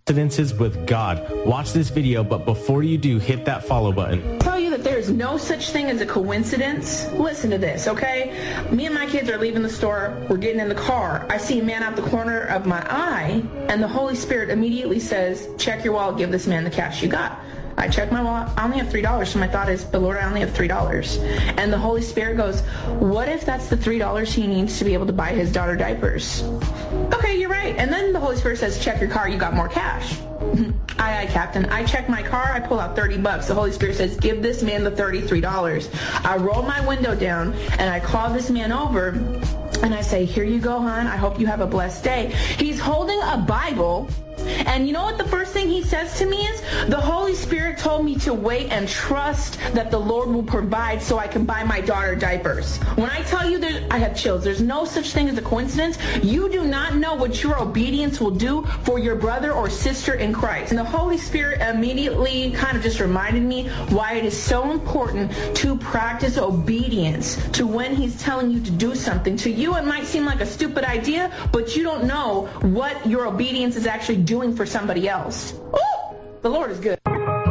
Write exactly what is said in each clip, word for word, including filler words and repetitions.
Coincidences with God. Watch this video, but before you do, hit that follow button. Tell you that there's no such thing as a coincidence. Listen to this, okay? Me and my kids are leaving the store. We're getting in the car. I see a man out the corner of my eye, and the Holy Spirit immediately says, check your wallet, give this man the cash you got. I check my wallet. I only have three dollars. So my thought is, but Lord, I only have three dollars. And the Holy Spirit goes, what if that's the three dollars he needs to be able to buy his daughter diapers? Okay, you're right. And then the Holy Spirit says, check your car. You got more cash. Aye, aye, Captain. I check my car. I pull out thirty bucks. The Holy Spirit says, give this man the thirty-three dollars. I roll my window down, and I call this man over, and I say, here you go, hon. I hope you have a blessed day. He's holding a Bible. And you know what the first thing he says to me is? The Holy Spirit told me to wait and trust that the Lord will provide so I can buy my daughter diapers. When I tell you that I have chills, there's no such thing as a coincidence. You do not know what your obedience will do for your brother or sister in Christ. And the Holy Spirit immediately kind of just reminded me why it is so important to practice obedience to when he's telling you to do something. To you, it might seem like a stupid idea, but you don't know what your obedience is actually doing for somebody else. Ooh, the Lord is good.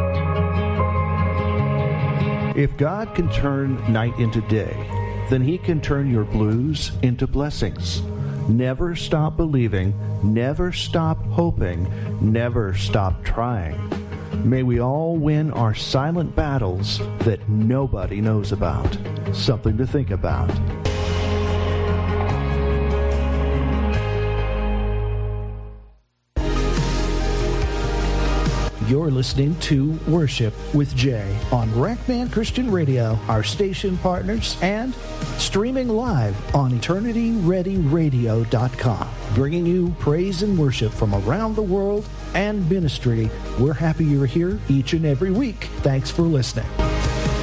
If God can turn night into day, then he can turn your blues into blessings. Never stop believing, never stop hoping, never stop trying. May we all win our silent battles that nobody knows about. Something to think about. You're listening to Worship with Jay on Rackman Christian Radio, our station partners, and streaming live on eternity ready radio dot com. Bringing you praise and worship from around the world and ministry. We're happy you're here each and every week. Thanks for listening.